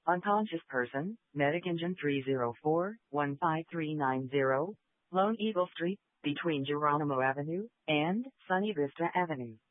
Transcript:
Unconscious person, Medic Engine 304-15390, Lone Eagle Street, between Geronimo Avenue and Sunny Vista Avenue.